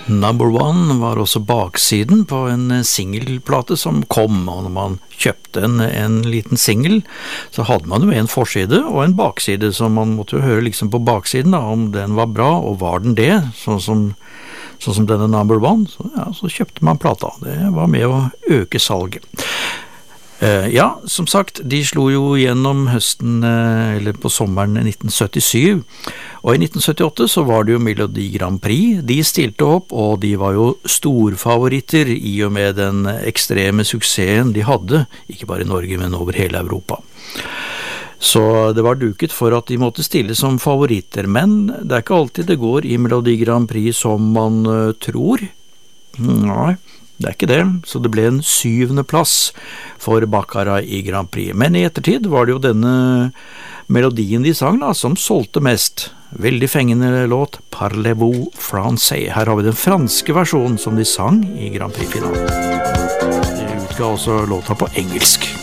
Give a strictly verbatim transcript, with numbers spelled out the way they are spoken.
Number One var også baksiden på en singelplate som kom, og når man kjøpte en, en liten singel, så hadde man jo en forside og en bakside, så man måtte jo høre liksom på baksiden da, om den var bra, og var den det, sånn som, sånn som denne Number One, så, ja, så kjøpte man plata. Det var med å øke salget. Uh, ja, som sagt, de slo jo gjennom høsten, uh, eller på sommeren nitten syttisju, og i nitten syttiåtte så var det jo Melodi Grand Prix. De stilte opp, og de var jo storfavoritter i og med den ekstreme suksessen de hadde, ikke bare i Norge, men over hele Europa. Så det var duket for at de måtte stille som favoritter, men det er ikke alltid det går i Melodi Grand Prix som man uh, tror. Nei, det er ikke det, så det ble en syvende plass for Baccarat i Grand Prix. Men i ettertid var det jo denne melodien de sang da, som solgte mest. Veldig fengende låt, Parlez-vous français. Her har vi den franske versjonen som de sang i Grand Prix-finalen. De utga også låta på engelsk.